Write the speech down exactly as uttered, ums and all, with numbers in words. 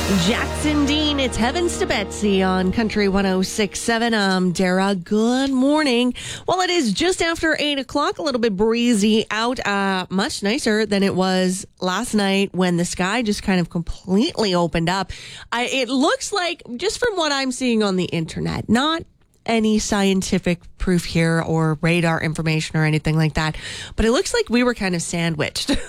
Jackson Dean, it's Heavens to Betsy on Country one oh six point seven. I'm Dara. Good morning. Well, it is just after eight o'clock, a little bit breezy out, uh, much nicer than it was last night when the sky just kind of completely opened up. I, it looks like, just from what I'm seeing on the internet, not any scientific proof here or radar information or anything like that, but it looks like we were kind of sandwiched